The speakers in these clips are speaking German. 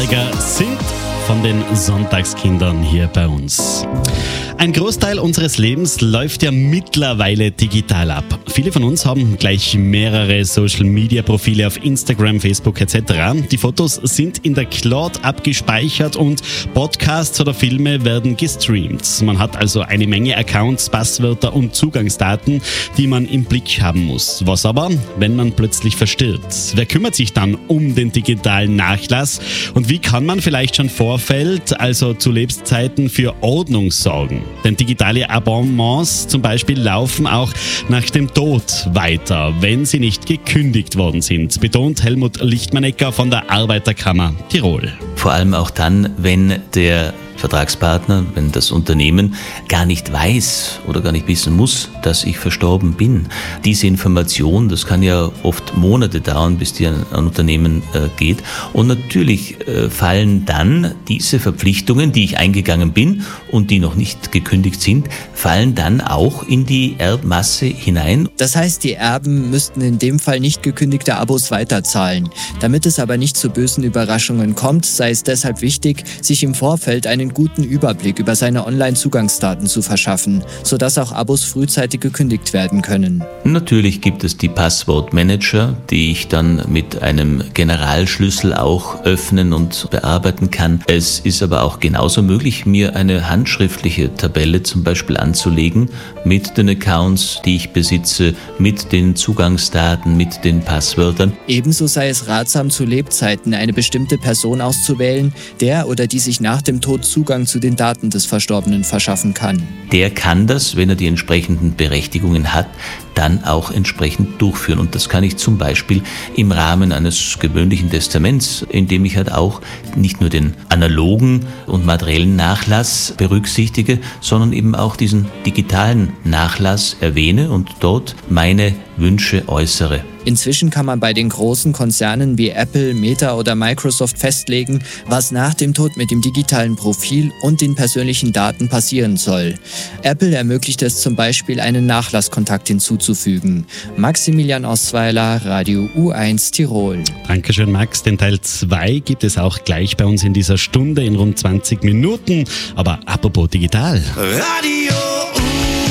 Sind von den Sonntagskindern hier bei uns. Ein Großteil unseres Lebens läuft ja mittlerweile digital ab. Viele von uns haben gleich mehrere Social-Media-Profile auf Instagram, Facebook etc. Die Fotos sind in der Cloud abgespeichert und Podcasts oder Filme werden gestreamt. Man hat also eine Menge Accounts, Passwörter und Zugangsdaten, die man im Blick haben muss. Was aber, wenn man plötzlich verstirbt? Wer kümmert sich dann um den digitalen Nachlass? Und wie kann man vielleicht schon Vorfeld, also zu Lebenszeiten, für Ordnung sorgen? Denn digitale Abonnements zum Beispiel laufen auch nach dem Tod weiter, wenn sie nicht gekündigt worden sind, betont Helmut Lichtmannecker von der Arbeiterkammer Tirol. Vor allem auch dann, wenn der Vertragspartner, wenn das Unternehmen gar nicht weiß oder gar nicht wissen muss, dass ich verstorben bin. Diese Information, das kann ja oft Monate dauern, bis die an ein Unternehmen geht. Und natürlich fallen dann diese Verpflichtungen, die ich eingegangen bin und die noch nicht gekündigt sind, fallen dann auch in die Erbmasse hinein. Das heißt, die Erben müssten in dem Fall nicht gekündigte Abos weiterzahlen. Damit es aber nicht zu bösen Überraschungen kommt, sei es deshalb wichtig, sich im Vorfeld einen guten Überblick über seine Online-Zugangsdaten zu verschaffen, sodass auch Abos frühzeitig gekündigt werden können. Natürlich gibt es die Passwortmanager, die ich dann mit einem Generalschlüssel auch öffnen und bearbeiten kann. Es ist aber auch genauso möglich, mir eine handschriftliche Tabelle zum Beispiel anzulegen mit den Accounts, die ich besitze, mit den Zugangsdaten, mit den Passwörtern. Ebenso sei es ratsam, zu Lebzeiten eine bestimmte Person auszuwählen, der oder die sich nach dem Tod Zugang zu den Daten des Verstorbenen verschaffen kann. Der kann das, wenn er die entsprechenden Berechtigungen hat, dann auch entsprechend durchführen. Und das kann ich zum Beispiel im Rahmen eines gewöhnlichen Testaments, indem ich halt auch nicht nur den analogen und materiellen Nachlass berücksichtige, sondern eben auch diesen digitalen Nachlass erwähne und dort meine Wünsche äußere. Inzwischen kann man bei den großen Konzernen wie Apple, Meta oder Microsoft festlegen, was nach dem Tod mit dem digitalen Profil und den persönlichen Daten passieren soll. Apple ermöglicht es zum Beispiel, einen Nachlasskontakt hinzuzufügen. Maximilian Osweiler, Radio U1 Tirol. Dankeschön, Max. Den Teil 2 gibt es auch gleich bei uns in dieser Stunde in rund 20 Minuten. Aber apropos digital. Radio U1.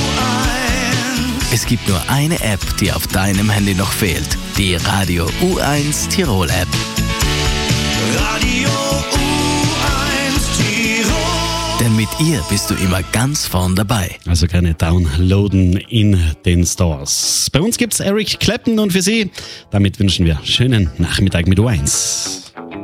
Es gibt nur eine App, die auf deinem Handy noch fehlt. Die Radio U1 Tirol App. Radio U1 Tirol. Denn mit ihr bist du immer ganz vorn dabei. Also gerne downloaden in den Stores. Bei uns gibt's Eric Clapton und für Sie, damit wünschen wir schönen Nachmittag mit U1.